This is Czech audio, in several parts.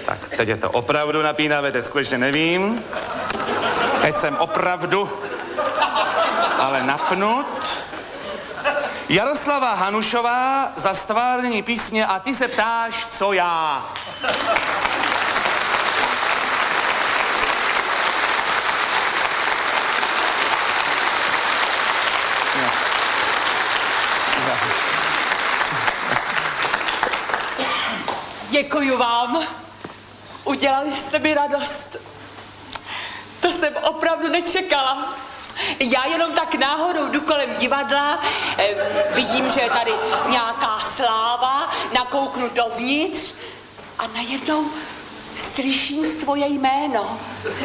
Tak, teď je to opravdu napínavé, teď skutečně nevím. Teď jsem opravdu, ale napnut. Jaroslava Hanušová za stvárnění písně A ty se ptáš, co já. Děkuju vám. Udělali jste mi radost. To jsem opravdu nečekala. Já jenom tak náhodou jdu kolem divadla, vidím, že je tady nějaká sláva, nakouknu dovnitř a najednou slyším svoje jméno.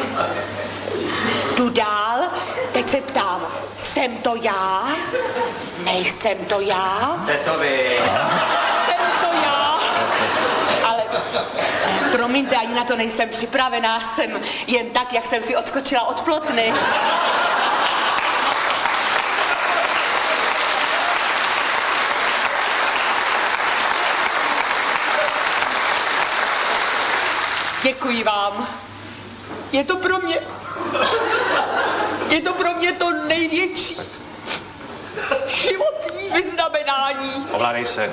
Jdu dál, teď se ptám, jsem to já? Nejsem to já? Jste to vy. Jsem to já? Ale promiňte, ani na to nejsem připravená, jsem jen tak, jak jsem si odskočila od plotny. Děkuji vám. Je to pro mě to největší životní vyznamenání. Ovládej se.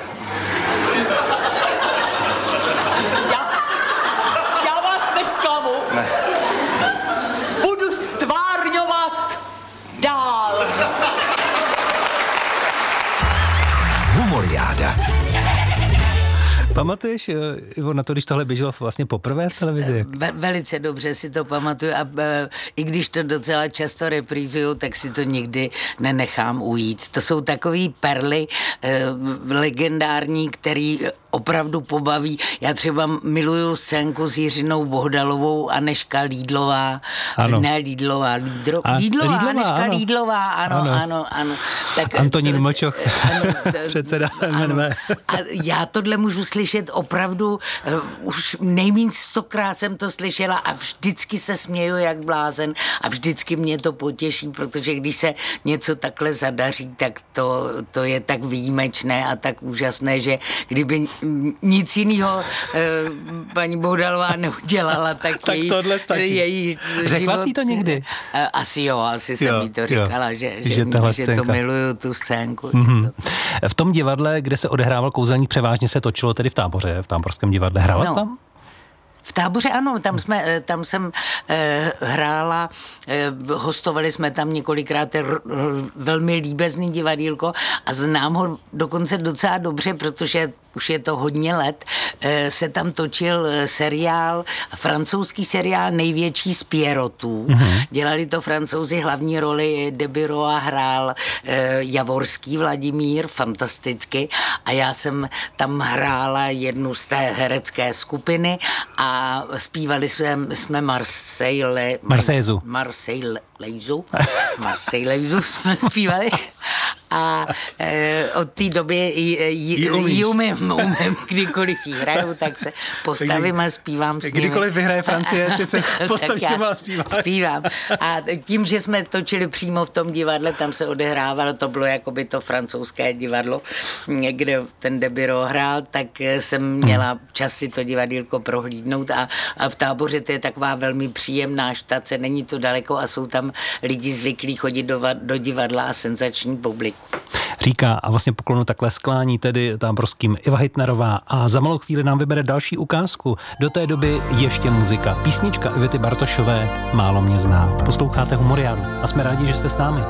Já vás nesklamu. Ne. Budu stvárňovat dál. Humoriáda. Pamatuješ, Ivo, na to, když tohle běželo vlastně poprvé v televizi? Velice dobře si to pamatuju a i když to docela často reprízuju, tak si to nikdy nenechám ujít. To jsou takový perly legendární, který opravdu pobaví. Já třeba miluju scénku s Jiřinou Bohdalovou a Nežka Lídlová. Ano. Ne Lídlová, Lídlová, Nežka ano. Lídlová, ano. Tak Antonín Mlčoch, předseda MNV. A já tohle můžu slyšet opravdu, už nejméně 100krát jsem to slyšela a vždycky se směju jak blázen a vždycky mě to potěší, protože když se něco takhle zadaří, tak to je tak výjimečné a tak úžasné, že kdyby nic jiného paní Bohdalová neudělala, tak tohle stačí. Její Řekla život, jsi to někdy? Asi jsem jí to říkala, že to miluju, tu scénku. Mm-hmm. V tom divadle, kde se odehrával kouzelník, převážně se točilo tedy v Táboře, v Táborském divadle. Hrála jsi tam? V Táboře ano, tam jsem hrála, hostovali jsme tam několikrát, velmi líbezný divadýlko a znám ho dokonce docela dobře, protože už je to hodně let, se tam točil francouzský seriál Největší z Pierrotů. Mm-hmm. Dělali to Francouzi, hlavní roli Debiroa hrál Javorský Vladimír, fantasticky, a já jsem tam hrála jednu z té herecké skupiny a zpívali jsme Marseillaise jsme zpívali a od té doby ji umím, kdykoliv jí hraju, tak se postavím a zpívám s nimi. Kdykoliv vyhraje Francie, ty se postavíš tomu a zpíváš. Zpívám. A tím, že jsme točili přímo v tom divadle, tam se odehrávalo, to bylo jakoby to francouzské divadlo, kde ten Debiro hrál, tak jsem měla čas si to divadýlko prohlídnout a v Táboře to je taková velmi příjemná štace, není to daleko a jsou tam lidi zvyklí chodit do divadla a senzační publiku. Říká a vlastně poklonu takhle sklání tedy táborským Iva Heitnerová a za malou chvíli nám vybere další ukázku. Do té doby ještě muzika. Písnička Ivety Bartošové Málo mě zná. Posloucháte Humoriádu a jsme rádi, že jste s námi.